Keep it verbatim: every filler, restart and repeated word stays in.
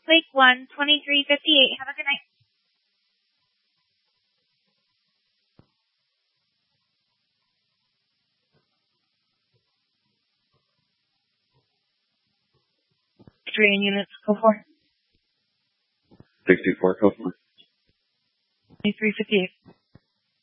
Lake one, twenty-three fifty-eight. Have a good night. Three in units, go for. sixty-four, go for. twenty-three fifty-eight.